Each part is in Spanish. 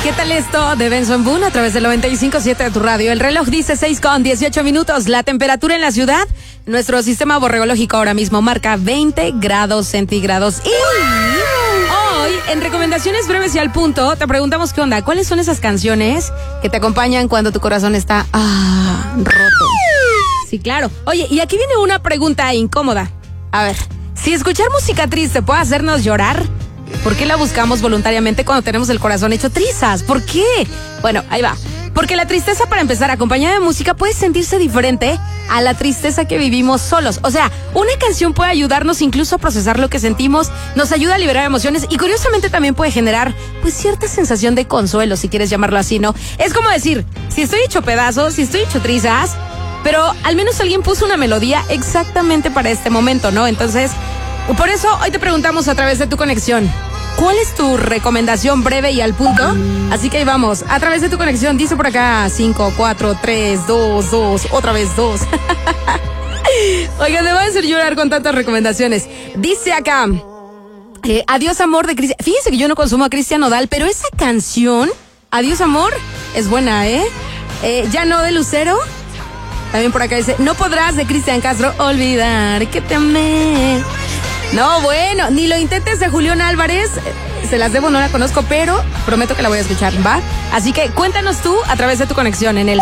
¿Qué tal esto de Benson Boone a través del 95.7 de tu radio? El reloj dice 6:18. La temperatura en la ciudad, nuestro sistema borregológico ahora mismo marca 20 grados centígrados. Y hoy, en recomendaciones breves y al punto, te preguntamos qué onda. ¿Cuáles son esas canciones que te acompañan cuando tu corazón está roto? Sí, claro. Oye, y aquí viene una pregunta incómoda. A ver, si escuchar música triste puede hacernos llorar, ¿por qué la buscamos voluntariamente cuando tenemos el corazón hecho trizas? ¿Por qué? Bueno, ahí va. Porque la tristeza, para empezar, acompañada de música, puede sentirse diferente a la tristeza que vivimos solos. O sea, una canción puede ayudarnos incluso a procesar lo que sentimos, nos ayuda a liberar emociones y curiosamente también puede generar, pues, cierta sensación de consuelo, si quieres llamarlo así, ¿no? Es como decir, si estoy hecho pedazos, si estoy hecho trizas, pero al menos alguien puso una melodía exactamente para este momento, ¿no? Entonces, por eso hoy te preguntamos a través de tu conexión, ¿cuál es tu recomendación breve y al punto? Así que ahí vamos, a través de tu conexión, dice por acá 5, 4, 3, 2, 2, otra vez 2. Oigan, me van a hacer llorar con tantas recomendaciones. Dice acá, Adiós Amor de Cristian. Fíjense que yo no consumo a Cristian Nodal, pero esa canción, Adiós Amor, es buena, ¿eh? Ya no, de Lucero. También por acá dice, No podrás, de Cristian Castro, olvidar que te amé. No, bueno, ni lo intentes, de Julián Álvarez. Se las debo, no la conozco, pero prometo que la voy a escuchar, ¿va? Así que cuéntanos tú a través de tu conexión en el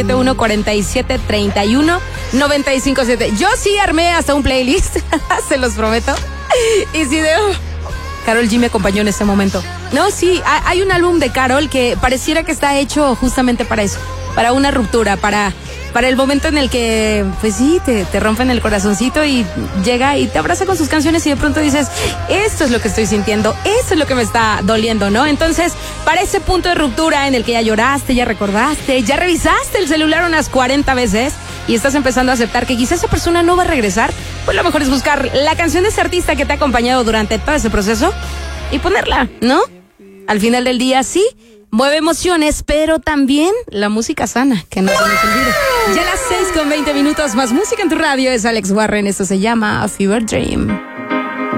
771-4731-957. Yo sí armé hasta un playlist, se los prometo. Y si debo... Karol G me acompañó en ese momento. No, sí, hay un álbum de Karol que pareciera que está hecho justamente para eso, para una ruptura, para el momento en el que, pues sí, te rompen el corazoncito y llega y te abraza con sus canciones y de pronto dices, esto es lo que estoy sintiendo, esto es lo que me está doliendo, ¿no? Entonces, para ese punto de ruptura en el que ya lloraste, ya recordaste, ya revisaste el celular unas 40 veces y estás empezando a aceptar que quizá esa persona no va a regresar, pues lo mejor es buscar la canción de ese artista que te ha acompañado durante todo ese proceso y ponerla, ¿no? Al final del día, sí, mueve emociones, pero también la música sana, que no se nos olvide. Ya las 6:20, más música en tu radio, es Alex Warren, esto se llama Fever Dream.